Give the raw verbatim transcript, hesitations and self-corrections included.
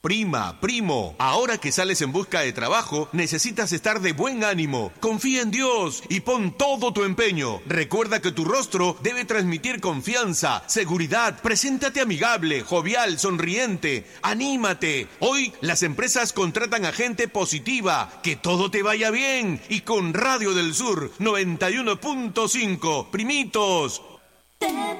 Prima, primo, ahora que sales en busca de trabajo, necesitas estar de buen ánimo. Confía en Dios y pon todo tu empeño. Recuerda que tu rostro debe transmitir confianza, seguridad. Preséntate amigable, jovial, sonriente. Anímate. Hoy las empresas contratan a gente positiva. Que todo te vaya bien. Y con Radio del Sur noventa y uno punto cinco, primitos,